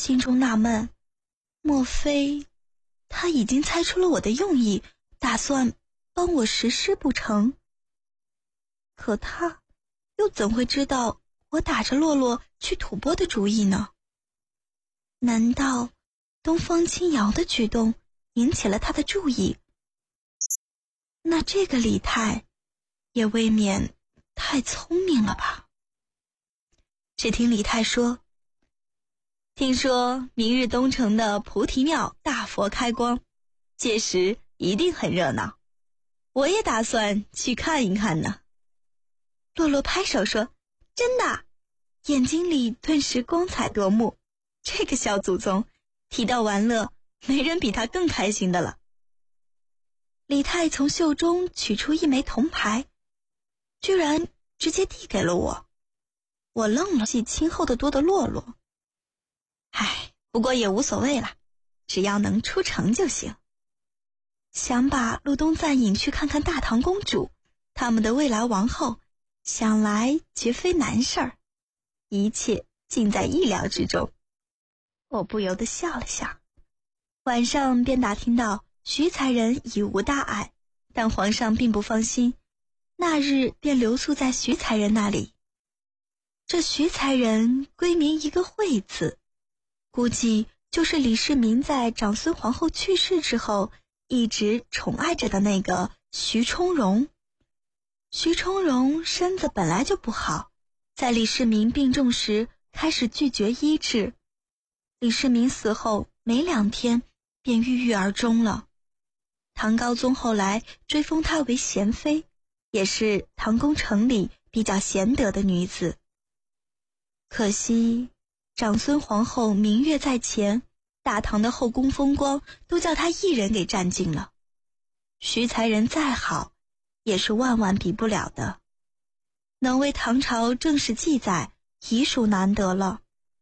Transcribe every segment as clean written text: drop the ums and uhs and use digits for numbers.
心中纳闷，莫非他已经猜出了我的用意，打算帮我实施不成？可他又怎会知道我打着洛洛去吐蕃的主意呢？难道东方青瑶的举动引起了他的注意？那这个李太也未免太聪明了吧。只听李太说，听说明日东城的菩提庙大佛开光，届时一定很热闹，我也打算去看一看呢。洛洛拍手说，真的，眼睛里顿时光彩夺目，这个小祖宗提到玩乐，没人比他更开心的了。李太从袖中取出一枚铜牌，居然直接递给了我。我愣了，记轻厚的多的洛洛。不过也无所谓了，只要能出城就行。想把陆东赞引去看看大唐公主，他们的未来王后，想来绝非难事儿，一切尽在意料之中。我不由得笑了笑。晚上便打听到徐才人已无大碍，但皇上并不放心，那日便留宿在徐才人那里。这徐才人归名一个惠字，估计就是李世民在长孙皇后去世之后一直宠爱着的那个徐充荣。徐充荣身子本来就不好，在李世民病重时开始拒绝医治，李世民死后没2天便郁郁而终了。唐高宗后来追封她为贤妃，也是唐宫城里比较贤德的女子。可惜长孙皇后明月在前，大唐的后宫风光都叫她一人给占尽了。徐才人再好，也是万万比不了的，能为唐朝正史记载，已属难得了。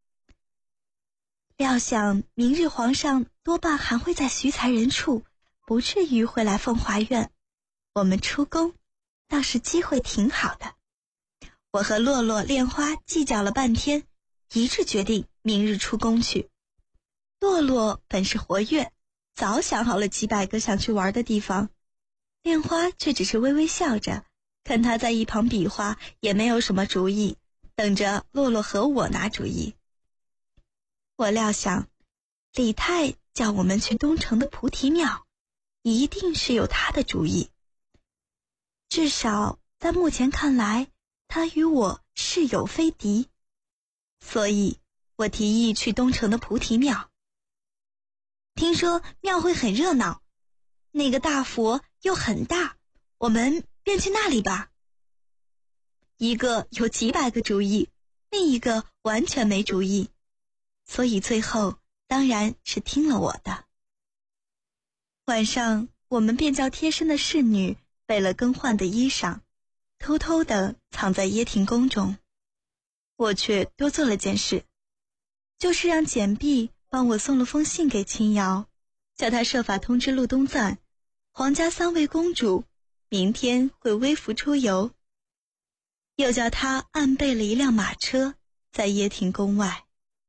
料想明日皇上多半还会在徐才人处，不至于会来凤华苑，我们出宫倒是机会挺好的。我和洛洛、恋花计较了半天，一致决定明日出宫去。洛洛本是活跃，早想好了几百个想去玩的地方，恋花却只是微微笑着，看他在一旁比划，也没有什么主意，等着洛洛和我拿主意。我料想李太叫我们去东城的菩提庙，一定是有他的主意，至少在目前看来，他与我是友非敌，所以我提议去东城的菩提庙。听说庙会很热闹，那个大佛又很大，我们便去那里吧。一个有几百个主意，另一个完全没主意，所以最后当然是听了我的。晚上我们便叫贴身的侍女备了更换的衣裳，偷偷地藏在掖庭宫中。我却多做了件事，就是让简碧帮我送了封信给秦瑶，叫他设法通知陆东赞，皇家3位公主明天会微服出游，又叫他暗备了一辆马车在掖庭宫外。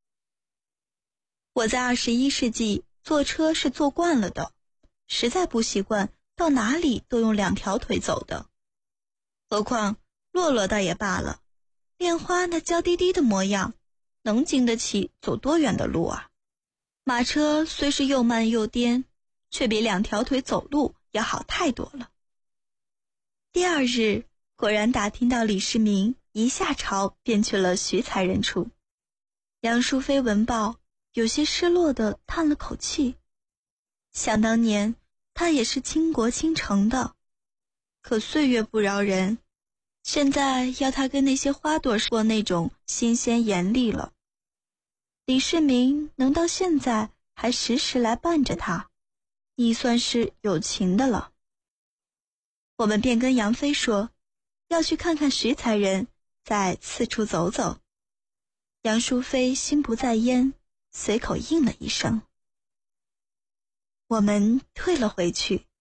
我在21世纪坐车是坐惯了的，实在不习惯到哪里都用2条腿走的。何况洛洛倒也罢了，恋花那娇滴滴的模样，能经得起走多远的路啊？马车虽是又慢又颠，却比2条腿走路要好太多了。第2日，果然打听到李世民一下朝便去了徐才人处。杨淑妃闻报，有些失落地叹了口气。想当年，她也是倾国倾城的，可岁月不饶人，现在要她跟那些花朵说那种新鲜严厉了。李世民能到现在还时时来伴着她，已算是有情的了。我们便跟杨妃说，要去看看徐才人，再四处走走。杨淑妃心不在焉，随口应了一声。我们退了回去，